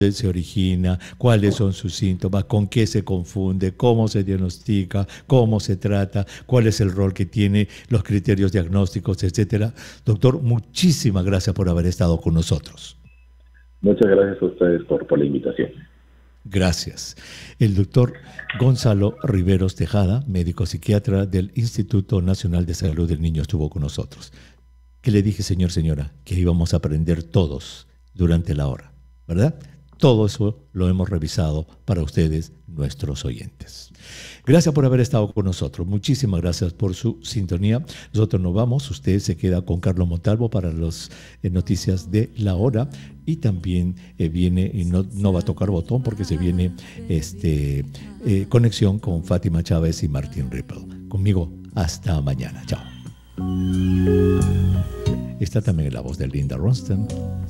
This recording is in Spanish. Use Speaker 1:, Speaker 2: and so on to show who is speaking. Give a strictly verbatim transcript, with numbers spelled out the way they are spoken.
Speaker 1: se origina, cuáles son sus síntomas, con qué se confunde, cómo se diagnostica, cómo se trata, cuál es el rol que tiene, los criterios diagnósticos, etcétera. Doctor, muchísimas gracias por haber estado con nosotros.
Speaker 2: Muchas gracias a ustedes por, por la invitación.
Speaker 1: Gracias. El doctor Gonzalo Riveros Tejada, médico psiquiatra del Instituto Nacional de Salud del Niño, estuvo con nosotros. ¿Qué le dije, señor, señora? Que íbamos a aprender todos durante la hora, ¿verdad? Todo eso lo hemos revisado para ustedes, nuestros oyentes. Gracias por haber estado con nosotros. Muchísimas gracias por su sintonía. Nosotros nos vamos. Usted se queda con Carlos Montalvo para las eh, noticias de la hora. Y también eh, viene, y no, no va a tocar botón porque se viene este, eh, conexión con Fátima Chávez y Martín Ripple. Conmigo, hasta mañana. Chao. Está también la voz de Linda Ronstadt.